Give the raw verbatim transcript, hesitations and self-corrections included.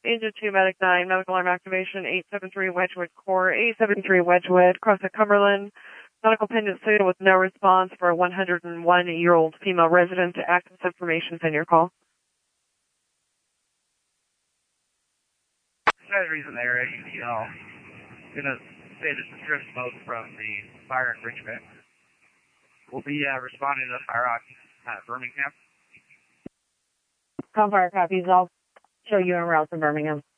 Agent two, Medic nine, medical arm activation, eight seven three Wedgewood Core, eight seven three Wedgewood, cross at Cumberland. Medical pendant suit with no response for a one hundred one-year-old female resident. Access information in your call. There's a reason there, you know, gonna say this is Chris Smoke from the fire enrichment. We'll be uh, responding to the fire at Birmingham. Come fire copies. I'll show you en route to Birmingham.